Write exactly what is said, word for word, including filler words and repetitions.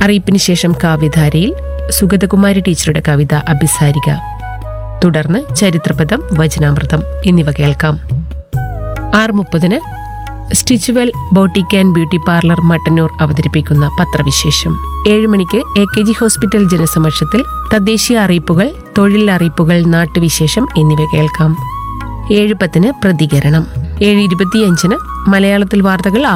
അറിയിപ്പിന് ശേഷം കാവ്യധാരയിൽ സുഗതകുമാരി ടീച്ചറുടെ കവിത അഭിസാരിക, തുടർന്ന് ചരിത്രപദം, വചനാമൃതം എന്നിവ കേൾക്കാം. ആറ് മുപ്പതിന് Stitchwell boutique and beauty parlour Mattannur അവതരിപ്പിക്കുന്ന പത്രവിശേഷം. ഏഴ് മണിക്ക് എ കെ ജി ഹോസ്പിറ്റൽ ജനസമക്ഷത്തിൽ തദ്ദേശീയ അറിയിപ്പുകൾ, തൊഴിൽ അറിയിപ്പുകൾ, നാട്ടുവിശേഷം എന്നിവ കേൾക്കാം. ഏഴ് പത്തിന് പ്രതികരണം. ഏഴ് ഇരുപത്തിയഞ്ചിന് മലയാളത്തിൽ വാർത്തകൾ